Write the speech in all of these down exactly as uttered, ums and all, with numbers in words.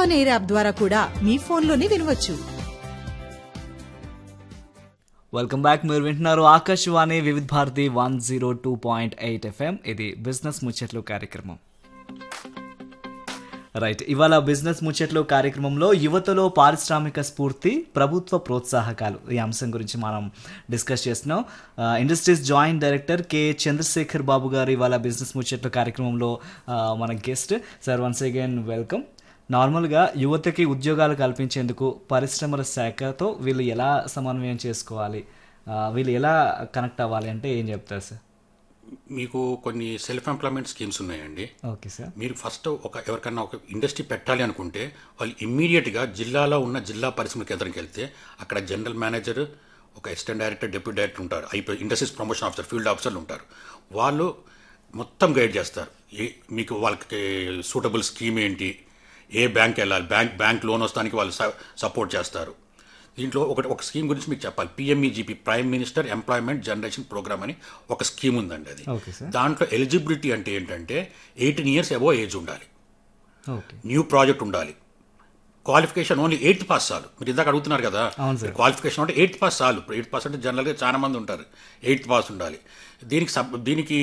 News on air app ద్వారా కూడా మీ ఫోన్లోనే వినవచ్చు. Welcome back. మీరు వింటున్నారు ఆకాశవాణి వివిధ Bharati one zero two point eight FM. ఇది బిజినెస్ ముచ్చట్లు కార్యక్రమం. రైట్, ఇవాళ బిజినెస్ ముచ్చట్లు కార్యక్రమంలో యువతలో పారిశ్రామిక స్ఫూర్తి, ప్రభుత్వ ప్రోత్సాహకాలు, ఈ అంశం గురించి మనం డిస్కస్ చేస్తున్నాం. Industries joint director K Chandrasekhar బాబు గారు ఇవాళ బిజినెస్ ముచ్చట్లు కార్యక్రమంలో మన guest. Sir, once again welcome. నార్మల్గా యువతకి ఉద్యోగాలు కల్పించేందుకు పరిశ్రమల శాఖతో వీళ్ళు ఎలా సమన్వయం చేసుకోవాలి, వీళ్ళు ఎలా కనెక్ట్ అవ్వాలి అంటే ఏం చెప్తారు సార్? మీకు కొన్ని సెల్ఫ్ ఎంప్లాయ్మెంట్ స్కీమ్స్ ఉన్నాయండి. Okay sir. మీరు ఫస్ట్ ఒక ఎవరికన్నా ఒక ఇండస్ట్రీ పెట్టాలి అనుకుంటే వాళ్ళు ఇమ్మీడియట్గా జిల్లాలో ఉన్న జిల్లా పరిశ్రమ కేంద్రంకి వెళ్తే అక్కడ జనరల్ మేనేజర్, ఒక అసిస్టెంట్ డైరెక్టర్, డిప్యూటీ డైరెక్టర్ ఉంటారు, అయిపోయి ఇండస్ట్రీస్ ప్రమోషన్ ఆఫీసర్, ఫీల్డ్ ఆఫీసర్లు ఉంటారు. వాళ్ళు మొత్తం గైడ్ చేస్తారు. ఏ మీకు వాళ్ళకి సూటబుల్ స్కీమ్ ఏంటి, ఏ బ్యాంక్ వెళ్ళాలి, బ్యాంక్ బ్యాంక్ లోన్ వస్తానికి వాళ్ళు సపోర్ట్ చేస్తారు. దీంట్లో ఒకటి ఒక స్కీమ్ గురించి మీకు చెప్పాలి. PMEGP, prime minister employment generation programme అని ఒక స్కీమ్ ఉందండి. అది దాంట్లో ఎలిజిబిలిటీ అంటే ఏంటంటే ఎయిటీన్ ఇయర్స్ అబోవ్ ఏజ్ ఉండాలి, న్యూ ప్రాజెక్ట్ ఉండాలి, క్వాలిఫికేషన్ ఓన్లీ ఎయిత్ పాస్ చాలు. మీరు ఇందాక అడుగుతున్నారు కదా, క్వాలిఫికేషన్ అంటే ఎయిత్ పాస్ చాలు. ఇప్పుడు ఎయిత్ పాస్ అంటే జనరల్గా చాలా మంది ఉంటారు, ఎయిత్ పాస్ ఉండాలి. దీనికి సబ్ దీనికి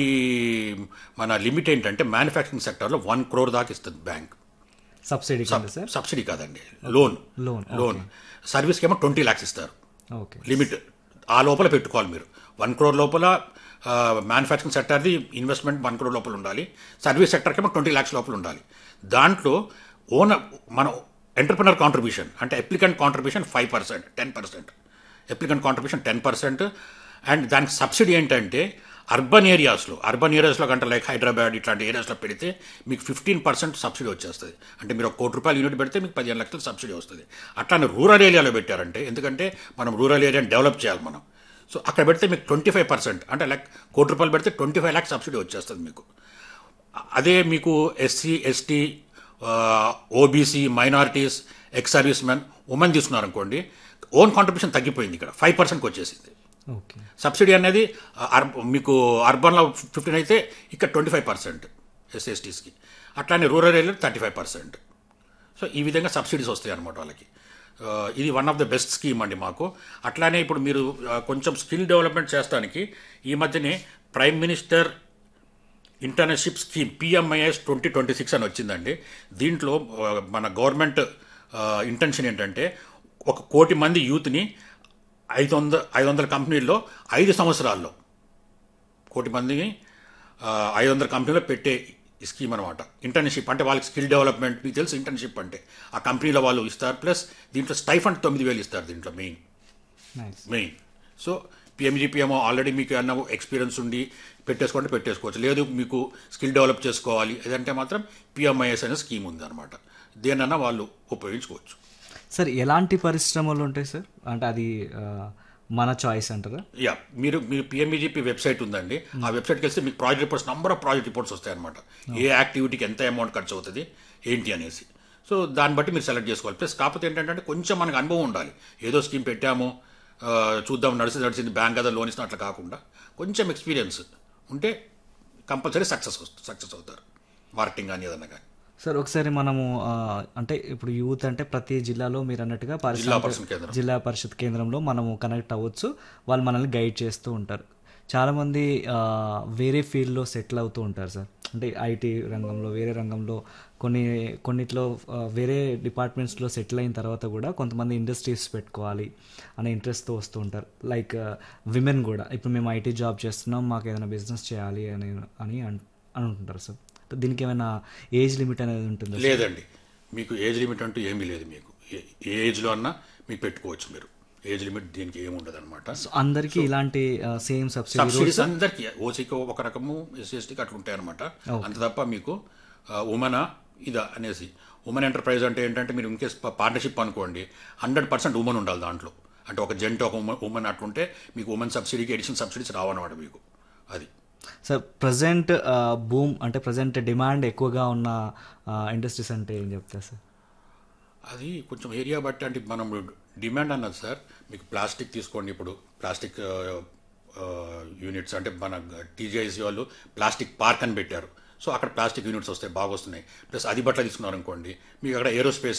మన లిమిట్ ఏంటంటే మ్యానుఫ్యాక్చరింగ్ సెక్టర్లో వన్ క్రోర్ దాకా ఇస్తుంది బ్యాంక్. సబ్సిడీ సబ్సిడీ కాదండి, లోన్. లోన్ లోన్ సర్వీస్కి ఏమో ట్వంటీ ల్యాక్స్ ఇస్తారు లిమిట్. ఆ లోపల పెట్టుకోవాలి మీరు. వన్ క్రోర్ లోపల మ్యానుఫ్యాక్చరింగ్ సెక్టర్ది ఇన్వెస్ట్మెంట్ వన్ క్రోర్ లోపల ఉండాలి, సర్వీస్ సెక్టర్కి ఏమో ట్వంటీ ల్యాక్స్ లోపల ఉండాలి. దాంట్లో ఓన్ మన ఎంటర్ప్రినర్ కాంట్రిబ్యూషన్ అంటే applicant contribution five percent ten percent applicant contribution ten percent and దానికి సబ్సిడీ ఏంటంటే అర్బన్ ఏరియాస్లో అర్బన్ ఏరియాస్లో కంటే లైక్ హైదరాబాద్ ఇట్లాంటి ఏరియాస్లో పెడితే మీకు ఫిఫ్టీన్ పర్సెంట్ సబ్సిడీ వచ్చేస్తుంది. అంటే మీరు ఒక కోటి రూపాయలు యూనిట్ పెడితే మీకు పదిహేను లక్షలు సబ్సిడీ వస్తుంది. అట్లానే రూరల్ ఏరియాలో పెట్టారంటే, ఎందుకంటే మనం రూరల్ ఏరియాని డెవలప్ చేయాలి మనం. సో అక్కడ పెడితే మీకు ట్వంటీ ఫైవ్ పర్సెంట్ అంటే లైక్ కోటి రూపాయలు పెడితే ట్వంటీ ఫైవ్ ల్యాక్స్ సబ్సిడీ వచ్చేస్తుంది మీకు. అదే మీకు SC, ST, OBC, minorities, ex service men, women తీసుకున్నారనుకోండి, own contribution తగ్గిపోయింది, ఇక్కడ ఫైవ్ పర్సెంట్కి వచ్చేసింది సబ్సిడీ అనేది. మీకు అర్బన్లో ఫిఫ్టీన్ అయితే ఇక్కడ ట్వంటీ ఫైవ్ పర్సెంట్ ఎస్సీ ఎస్టీస్కి, అట్లానే రూరల్ ఏరియాలో థర్టీ ఫైవ్ పర్సెంట్. సో ఈ విధంగా సబ్సిడీస్ వస్తాయి అన్నమాట వాళ్ళకి. ఇది one of the best scheme అండి మాకు. అట్లానే ఇప్పుడు మీరు కొంచెం స్కిల్ డెవలప్మెంట్ చేస్తానికి ఈ మధ్యనే prime minister internship scheme PMIS twenty twenty six అని వచ్చిందండి. దీంట్లో మన గవర్నమెంట్ ఇంటెన్షన్ ఏంటంటే ఒక కోటి మంది యూత్ని ఐదు వంద ఐదు వందల కంపెనీల్లో ఐదు సంవత్సరాల్లో కోటి మందిని ఐదు వందల కంపెనీలో పెట్టే స్కీమ్ అనమాట. ఇంటర్న్షిప్ అంటే వాళ్ళకి స్కిల్ డెవలప్మెంట్, మీకు తెలుసు ఇంటర్న్షిప్ అంటే ఆ కంపెనీలో వాళ్ళు ఇస్తారు. ప్లస్ దీంట్లో స్టైఫండ్ తొమ్మిది వేలు ఇస్తారు దీంట్లో మెయిన్ మెయిన్ సో పిఎంజీపీ ఏమో ఆల్రెడీ మీకు ఏమన్నా ఎక్స్పీరియన్స్ ఉండి పెట్టేసుకుంటే పెట్టేసుకోవచ్చు, లేదు మీకు స్కిల్ డెవలప్ చేసుకోవాలి అదంటే మాత్రం పిఎంఐఎస్ అనే స్కీమ్ ఉంది అనమాట. దేనన్నా వాళ్ళు ఉపయోగించుకోవచ్చు. సార్, ఎలాంటి పరిశ్రమలు ఉంటాయి సార్? అంటే అది మన చాయిస్ అంటారా? యా, మీరు మీరు పిఎంఈజీపీ వెబ్సైట్ ఉందండి. ఆ వెబ్సైట్కి వెళ్తే మీకు project reports, number of project reports వస్తాయి అనమాట. ఏ యాక్టివిటీకి ఎంత అమౌంట్ ఖర్చు అవుతుంది ఏంటి అనేసి. సో దాన్ని బట్టి మీరు సెలెక్ట్ చేసుకోవాలి. ప్లస్ కాకపోతే ఏంటంటే కొంచెం మనకు అనుభవం ఉండాలి. ఏదో స్కీమ్ పెట్టాము చూద్దాం నడిచి నడిచింది బ్యాంక్ కదా లోన్ ఇస్తున్న అట్లా కాకుండా కొంచెం ఎక్స్పీరియన్స్ ఉంటే కంపల్సరీ సక్సెస్ సక్సెస్ అవుతారు, మార్కెటింగ్ కానీ ఏదన్నా కానీ. సార్, ఒకసారి మనము అంటే ఇప్పుడు యూత్ అంటే ప్రతి జిల్లాలో మీరు అన్నట్టుగా జిల్లా పరిషత్ కేంద్రంలో మనము కనెక్ట్ అవ్వచ్చు, వాళ్ళు మనల్ని గైడ్ చేస్తూ ఉంటారు. చాలామంది వేరే ఫీల్డ్లో సెటిల్ అవుతూ ఉంటారు సార్. అంటే ఐటీ రంగంలో, వేరే రంగంలో, కొన్ని కొన్నిట్లో వేరే డిపార్ట్మెంట్స్లో సెటిల్ అయిన తర్వాత కూడా కొంతమంది ఇండస్ట్రీస్ పెట్టుకోవాలి అనే ఇంట్రెస్ట్తో వస్తూ ఉంటారు. లైక్ విమెన్ కూడా, ఇప్పుడు మేము ఐటీ జాబ్ చేస్తున్నాం, మాకు ఏదైనా బిజినెస్ చేయాలి అని అని అనుకుంటారు సార్. దీనికి ఏమైనా ఏజ్ లిమిట్ అనేది ఉంటుంది? లేదండి, మీకు ఏజ్ లిమిట్ అంటూ ఏమీ లేదు. మీకు ఏ ఏజ్లో అన్నా మీకు పెట్టుకోవచ్చు. మీరు ఏజ్ లిమిట్ దీనికి ఏమి ఉండదు అనమాట. అందరికీ ఇలాంటి సేమ్ సబ్సిడీస్ అందరికీ, ఓసీకి ఒక రకము, ఎస్సీ ఎస్టీకి అట్లా ఉంటాయి అనమాట. అంత తప్ప మీకు ఉమెనా ఇదా అనేసి, ఉమెన్ ఎంటర్ప్రైజ్ అంటే ఏంటంటే మీరు ఇన్కేస్ పార్ట్నర్షిప్ అనుకోండి, హండ్రెడ్ పర్సెంట్ ఉమెన్ ఉండాలి దాంట్లో. అంటే ఒక జెంట్ ఒక ఉమెన్ అట్లుంటే మీకు ఉమెన్ సబ్సిడీకి ఎడిషనల్ సబ్సిడీస్ రావన్నమాట మీకు. అది సార్, ప్రజెంట్ బూమ్ అంటే ప్రజెంట్ డిమాండ్ ఎక్కువగా ఉన్న ఇండస్ట్రీస్ అంటే ఏం చెప్తారు సార్? అది కొంచెం ఏరియా బట్టి అంటే మనం డిమాండ్ అన్నది సార్, మీకు ప్లాస్టిక్ తీసుకోండి. ఇప్పుడు ప్లాస్టిక్ యూనిట్స్ అంటే మన టీజీఐసీ వాళ్ళు ప్లాస్టిక్ పార్క్ అని పెట్టారు. సో అక్కడ ప్లాస్టిక్ యూనిట్స్ వస్తాయి, బాగా వస్తున్నాయి. ప్లస్ అది బట్ల తీసుకున్నారు అనుకోండి, మీకు అక్కడ ఏరోస్పేస్